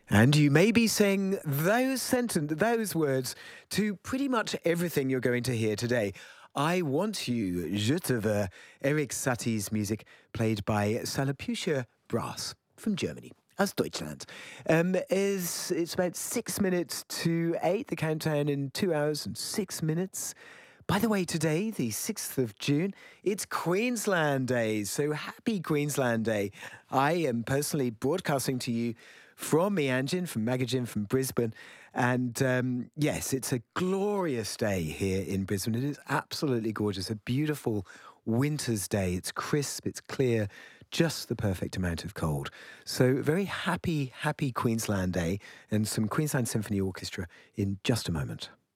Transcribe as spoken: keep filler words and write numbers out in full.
And you may be saying those sentence, those words to pretty much everything you're going to hear today. I Want You, Je te veux, Erik Satie's music, played by Salapusha Brass from Germany. As Deutschland. Um, is it's about six minutes to eight, the countdown in two hours and six minutes. By the way, today, the sixth of June, it's Queensland Day. So happy Queensland Day. I am personally broadcasting to you from Meanjin, from Magajin, from Brisbane. And um, yes, it's a glorious day here in Brisbane. It is absolutely gorgeous. A beautiful winter's day. It's crisp, it's clear, just the perfect amount of cold. So very happy, happy Queensland Day and some Queensland Symphony Orchestra in just a moment.